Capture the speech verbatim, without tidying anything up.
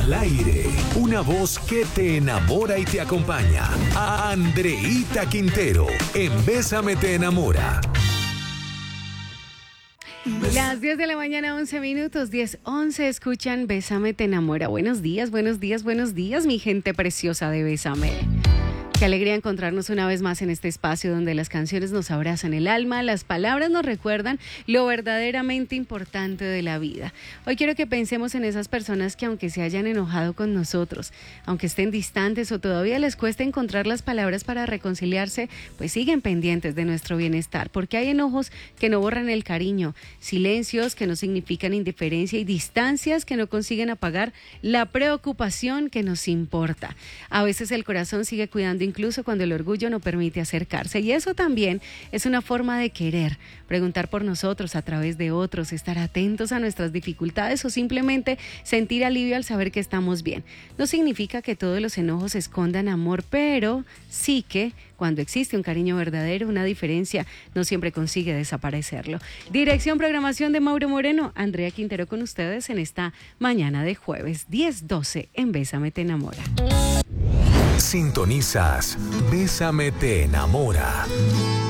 Al aire, una voz que te enamora y te acompaña. Andreíta Quintero, en Bésame te enamora. Las diez de la mañana, once minutos, diez, once, escuchan Bésame te enamora. Buenos días, buenos días, buenos días, mi gente preciosa de Bésame. Qué alegría encontrarnos una vez más en este espacio donde las canciones nos abrazan el alma, las palabras nos recuerdan lo verdaderamente importante de la vida. Hoy quiero que pensemos en esas personas que aunque se hayan enojado con nosotros, aunque estén distantes o todavía les cueste encontrar las palabras para reconciliarse, pues siguen pendientes de nuestro bienestar, porque hay enojos que no borran el cariño, silencios que no significan indiferencia y distancias que no consiguen apagar la preocupación que nos importa. A veces el corazón sigue cuidando incluso cuando el orgullo no permite acercarse. Y eso también es una forma de querer, preguntar por nosotros a través de otros, estar atentos a nuestras dificultades o simplemente sentir alivio al saber que estamos bien. No significa que todos los enojos escondan amor, pero sí que cuando existe un cariño verdadero, una diferencia no siempre consigue desaparecerlo. Dirección, programación de Mauro Moreno, Andrea Quintero con ustedes en esta mañana de jueves diez doce en Bésame te enamora. Sintonizas Bésame te enamora.